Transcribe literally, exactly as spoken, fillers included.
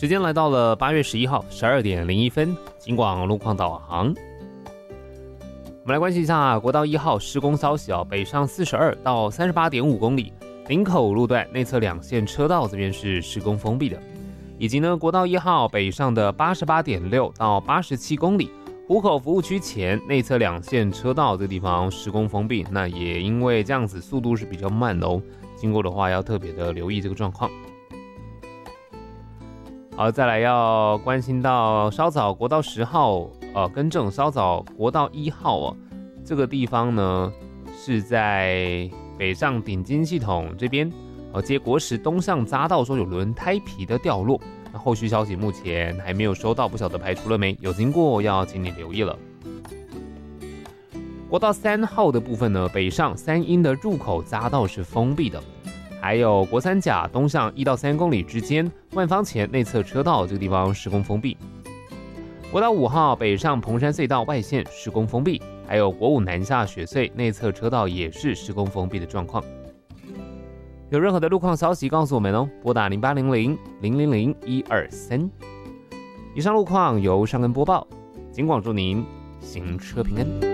时间来到了八月十一号十二点零一分，警广路况导航。我们来关心一下国道一号施工消息哦，北上四十二到三十八点五公里，林口路段内侧两线车道这边是施工封闭的，以及呢国道一号北上的八十八点六到八十七公里，湖口服务区前内侧两线车道这个地方施工封闭，那也因为这样子速度是比较慢的哦，经过的话要特别的留意这个状况。好，再来要关心到稍早国道十号，呃，更正稍早国道一号哦，这个地方呢是在北上顶金系统这边，呃，接国十东向匝道说有轮胎皮的掉落，那后续消息目前还没有收到，不晓得排除了没？有经过要请你留意了。国道三号的部分呢，北上三阴的入口匝道是封闭的。还有国三甲东向一到三公里之间，万方前内侧车道这个地方施工封闭。国道五号北上蓬山隧道外线施工封闭，还有国五南下雪隧内侧车道也是施工封闭的状况。有任何的路况消息告诉我们哦，拨打零八零零零零零一二三。以上路况由尚恩播报，警广祝您行车平安。